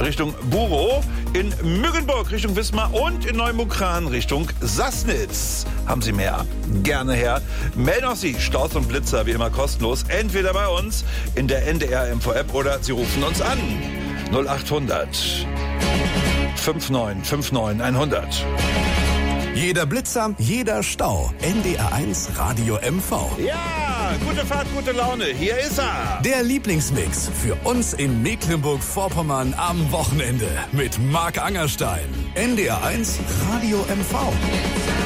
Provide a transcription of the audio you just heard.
Richtung Burow, in Mückenburg Richtung Wismar und in Neumukran Richtung Sassnitz. Haben Sie mehr? Gerne her. Melden auch Sie Staus und Blitzer wie immer kostenlos, entweder bei uns in der NDR MV-App oder Sie rufen uns an. 0800 5959 100. Jeder Blitzer, jeder Stau. NDR1 Radio MV. Ja, gute Fahrt, gute Laune. Hier ist er. Der Lieblingsmix für uns in Mecklenburg-Vorpommern am Wochenende mit Marc Angerstein. NDR1 Radio MV.